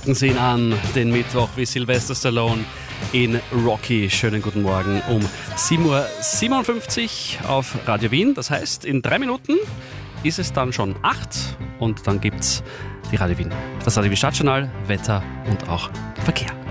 Packen Sie ihn an, den Mittwoch wie Sylvester Stallone in Rocky. Schönen guten Morgen um 7.57 Uhr auf Radio Wien. Das heißt, in 3 Minuten ist es dann schon 8 und dann gibt's die Radio Wien. Das Radio Wien Stadtjournal, Wetter und auch Verkehr.